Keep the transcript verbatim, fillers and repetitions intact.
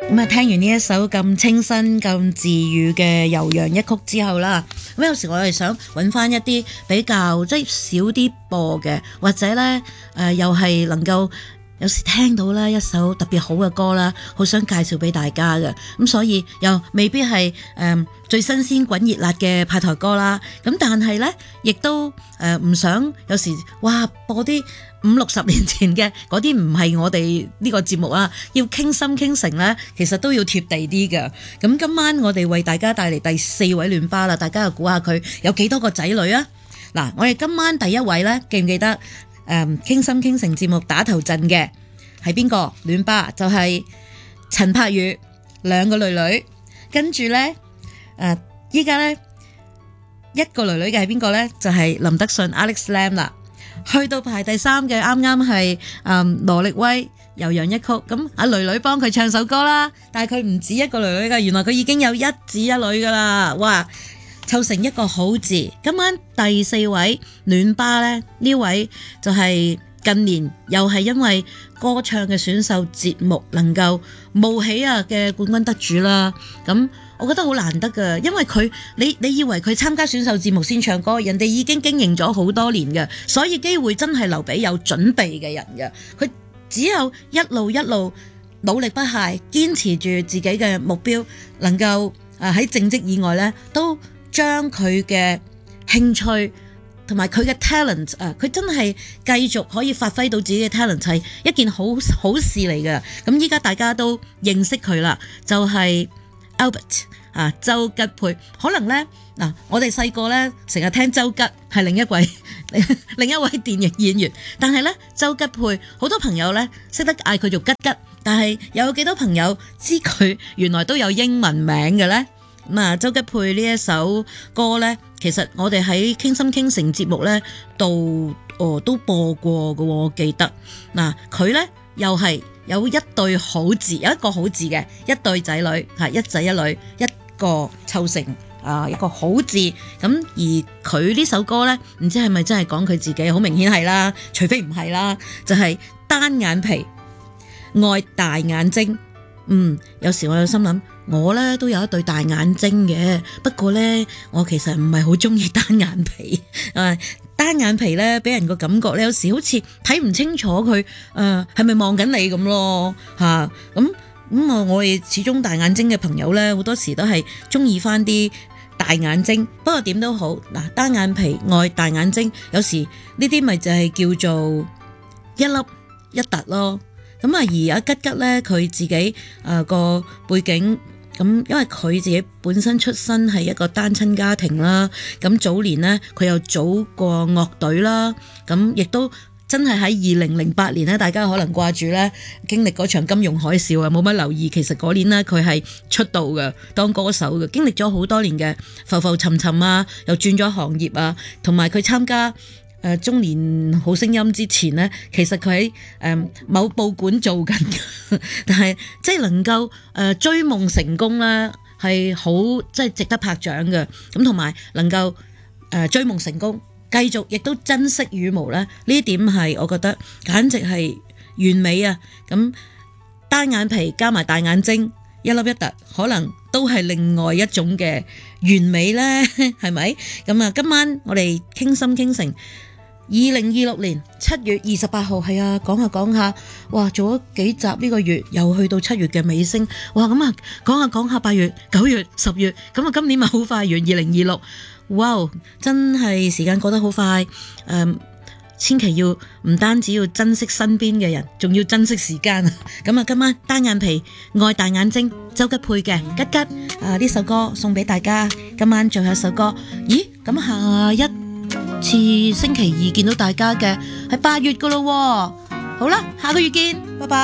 咁啊，聽完呢一首咁清新、咁治癒嘅悠揚一曲之後啦，咁有時我哋想揾翻一啲比較即係少啲播嘅，或者咧誒、呃、又係能夠有時聽到咧一首特別好嘅歌啦，好想介紹俾大家嘅，咁所以又未必係誒、呃、最新鮮滾熱辣嘅派台歌啦，咁但係咧亦都誒唔、呃、想有時哇播啲五六十年前嘅嗰啲唔係我哋呢個節目啊，要傾心傾城咧，其實都要貼地啲嘅。咁今晚我哋為大家帶嚟第四位暖爸啦，大家又估下佢有幾多個仔女啊？嗱，我哋今晚第一位咧，記唔記得？誒，傾心傾城節目打頭陣嘅係邊個暖爸？就係、是、陳柏宇兩個女女，跟住咧誒，依家咧一個女女嘅係邊個咧？就係、是、林德信 Alex Lam 啦。去到排第三嘅啱啱係誒羅力威悠揚一曲，咁阿女女幫佢唱首歌啦，但係佢唔止一個女女噶，原來佢已經有一子一女噶啦，哇！湊成一個好字。今晚第四位暖爸呢，呢位就係近年又係因為歌唱嘅選秀節目能夠冒起啊嘅冠軍得主啦。咁我覺得好難得噶，因為佢你你以為佢參加選秀節目先唱歌，人哋已經經營咗好多年嘅，所以機會真係留俾有準備嘅人嘅。佢只有一路一路努力不懈，堅持住自己嘅目標，能夠誒喺正職以外呢都將佢嘅興趣同埋佢嘅 talent 啊，佢真係繼續可以發揮到自己嘅 talent 係一件好好事嚟嘅。咁依家大家都認識佢啦，就係、是、Albert 啊，周吉佩。可能呢，嗱、啊，我哋細個呢成日聽周吉係另一位另一位電影演員，但係呢，周吉佩好多朋友呢識得嗌佢做吉吉，但係有幾多朋友知佢原來都有英文名嘅呢？咁啊，周吉佩呢一首歌呢，其實我哋喺傾心傾城節目呢度哦都播過嘅，我記得。嗱，佢呢又係有一對好字，有一個好字嘅一對仔女，係一仔一女，一個湊成啊一個好字。咁而佢呢首歌呢，唔知係咪真係講佢自己？好明顯係啦，除非唔係啦，就係、是、單眼皮愛大眼睛。嗯，有時我有心諗。我咧都有一對大眼睛嘅，不過咧我其實唔係好中意單眼皮。誒，單眼皮咧俾人個感覺咧，有時好似睇唔清楚佢誒係咪望緊你咁咯吓。咁咁啊，我哋始終大眼睛嘅朋友咧，好多時都係中意翻啲大眼睛。不過點都好，嗱，單眼皮愛大眼睛，有時呢啲咪就係叫做一粒一突咯。咁啊，而阿吉吉咧，佢自己誒個、呃、背景。咁因為佢自己本身出身係一個單親家庭啦，咁早年呢，佢又組過樂隊啦，咁亦都真係喺二零零八年呢，大家可能掛住呢經歷嗰場金融海嘯啊，冇乜留意，其實嗰年呢，佢係出道嘅，當歌手嘅，經歷咗好多年嘅浮浮沉沉啊，又轉咗行業啊，同埋佢參加誒、呃、中年好聲音之前呢，其實佢喺誒某報館做緊，但係即係能夠誒、呃、追夢成功咧，係好即係值得拍掌嘅。咁同埋能夠誒、呃、追夢成功，繼續亦都珍惜羽毛咧，呢點係我覺得簡直係完美啊！咁單眼皮加埋大眼睛，一粒一突，可能都係另外一種嘅完美咧，係咪？咁啊，今晚我哋傾心傾城。二零二六年七月二十八號，係啊，講下講下，哇，做咗幾集呢個月，又去到七月嘅尾聲，哇，咁啊，講下講下八月、九月、十月，咁啊，今年咪好快完二零二六，哇，真係時間過得好快，誒、嗯，千祈要唔單止要珍惜身邊嘅人，仲要珍惜時間啊！咁啊，今晚單眼皮愛大眼睛，周吉佩嘅吉吉啊，呢首歌送俾大家，今晚最後一首歌，咦，咁下一次星期二見到大家嘅係八月噶咯，好啦，下個月見，拜拜。